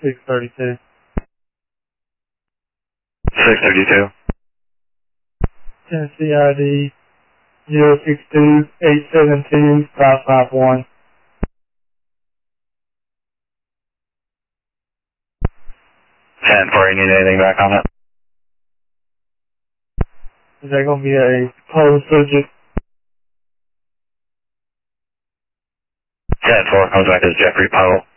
632. 632. Tennessee ID 062-872-551. 10-4, you need anything back on it? Is that going to be a closed subject? 10-4 comes back as Jeffrey Powell.